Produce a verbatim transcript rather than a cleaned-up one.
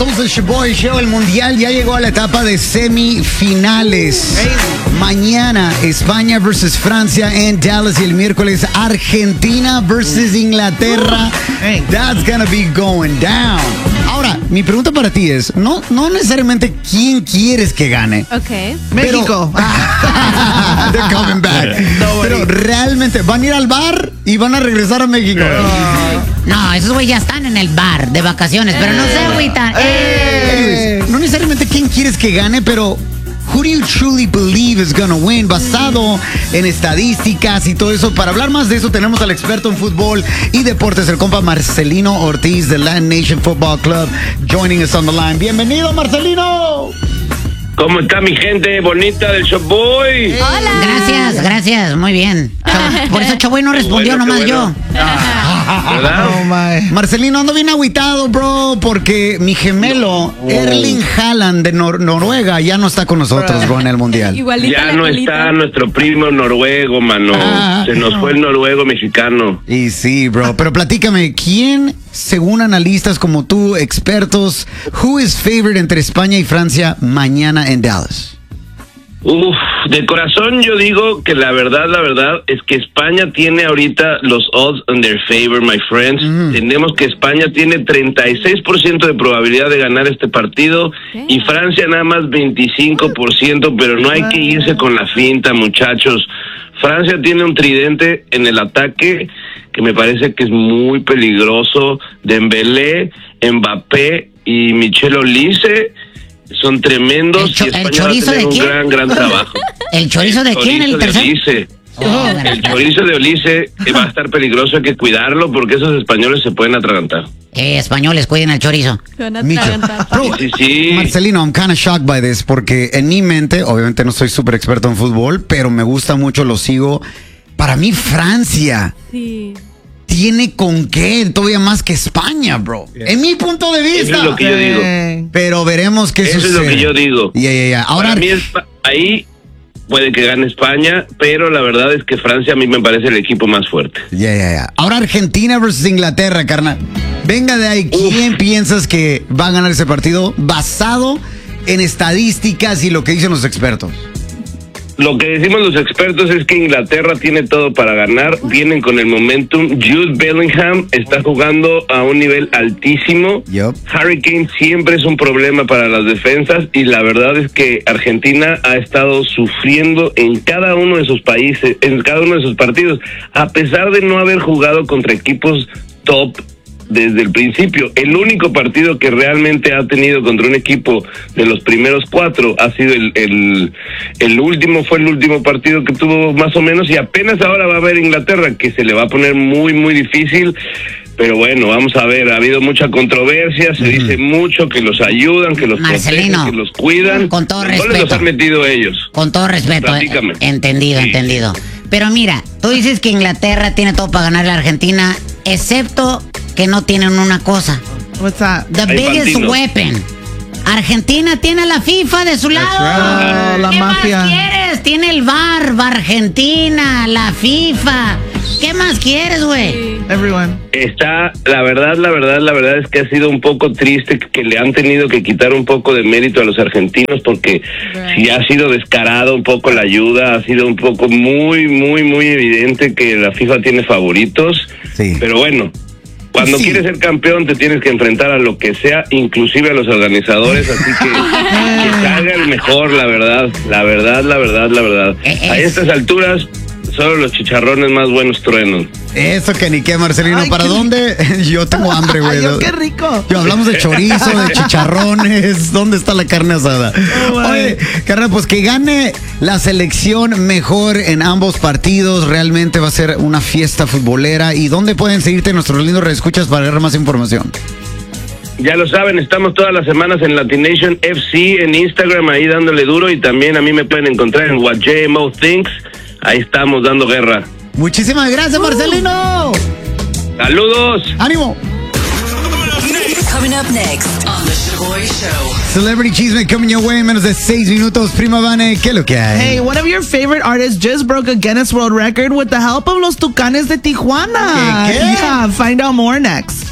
Somos el Shoboy Show. El Mundial ya llegó a la etapa de semifinales. Hey. Mañana España versus Francia en Dallas y el miércoles Argentina versus Inglaterra. Hey. That's gonna be going down. Ahora, mi pregunta para ti es, no, no necesariamente quién quieres que gane. Ok. México. They're coming back. No, pero realmente, ¿van a ir al bar y van a regresar a México? No, esos güey ya están en el bar de vacaciones, pero no sé, güey, tan... Anyways, no necesariamente quién quieres que gane, pero who do you truly believe is gonna win? Basado en estadísticas y todo eso. Para hablar más de eso tenemos al experto en fútbol y deportes, el compa Marcelino Ortiz de Latin Nation Football Club, joining us on the line. Bienvenido, Marcelino. ¿Cómo está mi gente bonita del Showboy? Hola. Gracias, gracias, muy bien. Por eso Showboy no respondió, bueno, nomás bueno. yo. ¿Verdad? Oh, my. Marcelino, ando bien agüitado, bro, porque mi gemelo, No. Erling Haaland de Nor- Noruega, ya no está con nosotros, bro, en el Mundial. Igualita Ya la no colita. está nuestro primo noruego, mano. Ah. Se nos fue el noruego mexicano. Y sí, bro, pero platícame, ¿quién, según analistas como tú, expertos, who is favorite entre España y Francia mañana en Dallas? Uf, de corazón yo digo que la verdad, la verdad es que España tiene ahorita los odds in their favor, my friends. Mm. Tenemos que España tiene treinta y seis por ciento de probabilidad de ganar este partido. Damn. Y Francia nada más veinticinco por ciento, pero no hay que irse con la finta, muchachos. Francia tiene un tridente en el ataque que me parece que es muy peligroso. Dembélé, Mbappé y Michel Olise son tremendos. ¿El, cho- y España el chorizo va a tener de un quién? gran, gran trabajo. ¿El chorizo de el quién? ¿El chorizo de tercero? Olise. Oh, El chorizo de Olise va a estar peligroso, hay que cuidarlo porque esos españoles se pueden atragantar. Eh, españoles, cuiden el chorizo. Se van a Micho. atragantar. Bro, Sí, sí. Marcelino, I'm kind of shocked by this, porque en mi mente, obviamente no soy súper experto en fútbol, pero me gusta mucho, lo sigo. Para mí, Francia Sí. tiene con qué, todavía más que España, bro. Yeah. En mi punto de vista. Eso es lo que yo digo. Pero veremos qué Eso sucede. es lo que yo digo. Yeah, yeah, yeah. Ahora, Para mí es, ahí puede que gane España, pero la verdad es que Francia a mí me parece el equipo más fuerte. Yeah, yeah, yeah. Ahora Argentina versus Inglaterra, carnal. Venga de ahí, ¿quién Uf. piensas que va a ganar ese partido basado en estadísticas y lo que dicen los expertos? Lo que decimos los expertos es que Inglaterra tiene todo para ganar, vienen con el momentum. Jude Bellingham está jugando a un nivel altísimo. Yep. Harry Kane siempre es un problema para las defensas y la verdad es que Argentina ha estado sufriendo en cada uno de sus países, en cada uno de sus partidos, a pesar de no haber jugado contra equipos top desde el principio. El único partido que realmente ha tenido contra un equipo de los primeros cuatro ha sido el, el, el último, fue el último partido que tuvo más o menos, y apenas ahora va a ver Inglaterra, que se le va a poner muy, muy difícil. Pero bueno, vamos a ver, ha habido mucha controversia, se uh-huh. dice mucho que los ayudan, que los Marcelino, protegen, que los cuidan. Con todo ¿No respeto. les los han metido ellos? Con todo respeto. Eh, entendido, sí. entendido. Pero mira, tú dices que Inglaterra tiene todo para ganar a la Argentina, excepto que no tienen una cosa. What's that? The Hay biggest Fantino. weapon. Argentina tiene a la FIFA de su lado. Right. Oh, la ¿Qué mafia. más quieres? Tiene el V A R, Argentina, la FIFA. ¿Qué más quieres, güey? Everyone. Está, la verdad, la verdad, la verdad es que ha sido un poco triste que le han tenido que quitar un poco de mérito a los argentinos, porque sí ha sido descarado un poco la ayuda, ha sido un poco muy, muy, muy evidente que la FIFA tiene favoritos, Sí. pero bueno. Cuando Sí. quieres ser campeón te tienes que enfrentar a lo que sea, inclusive a los organizadores, así que que salga el mejor, la verdad, la verdad, la verdad, la verdad. A estas alturas solo los chicharrones más buenos truenan. Eso que ni qué, Marcelino. Ay, ¿Para qué dónde? Yo tengo hambre, güey. Ay, qué rico. Yo hablamos de chorizo, de chicharrones. ¿Dónde está la carne asada? Oh, Oye, carnal, pues que gane la selección mejor en ambos partidos. Realmente va a ser una fiesta futbolera. ¿Y dónde pueden seguirte nuestros lindos reescuchas para ver más información? Ya lo saben, estamos todas las semanas en Latin Nation F C en Instagram, ahí dándole duro, y también a mí me pueden encontrar en What J M O Thinks. Ahí estamos dando guerra. Muchísimas gracias, Marcelino. ¡Saludos! ¡Ánimo! Coming up next on The Shoboy Show. Celebrity Chisme coming your way en menos de seis minutos. Prima Vane, ¿qué es lo que hay? Hey, one of your favorite artists just broke a Guinness World Record with the help of los Tucanes de Tijuana. ¿Qué, qué? Yeah, find out more next.